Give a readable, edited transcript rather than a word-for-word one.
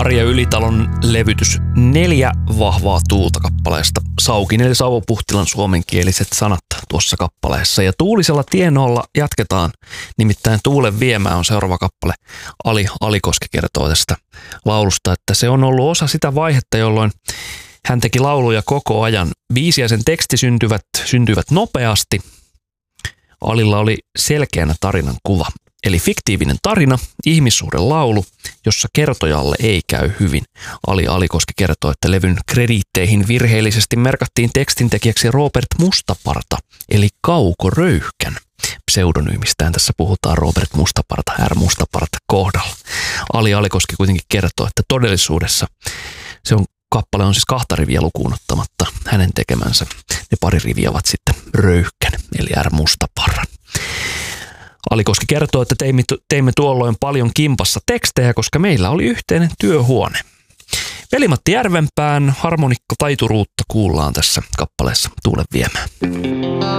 Arja Ylitalon levytys 4 vahvaa tuulta kappaleesta. Saukinen eli Sauvo Puhtilan suomenkieliset sanat tuossa kappaleessa. Ja tuulisella tienoolla jatketaan, nimittäin Tuulen viemää on seuraava kappale. Ali Alikoski kertoo tästä laulusta, että se on ollut osa sitä vaihetta, jolloin hän teki lauluja koko ajan. Biisi ja sen teksti syntyivät nopeasti. Alilla oli selkeänä tarinan kuva. Eli fiktiivinen tarina, ihmissuhdelaulu, jossa kertojalle ei käy hyvin. Ali Alikoski kertoo, että levyn krediitteihin virheellisesti merkattiin tekstintekijäksi Robert Mustaparta, eli Kauko Röyhkän. Pseudonyymistään tässä puhutaan Robert Mustaparta, R. Mustaparta kohdalla. Ali Alikoski kuitenkin kertoo, että todellisuudessa kappale on siis 2 riviä lukuun ottamatta hänen tekemänsä. Ne 2 riviä ovat sitten Röyhkän, eli R. Mustaparran. Alikoski kertoo, että teimme tuolloin paljon kimpassa tekstejä, koska meillä oli yhteinen työhuone. Veli-Matti Järvenpään harmonikka taituruutta kuullaan tässä kappaleessa Tuulen viemään.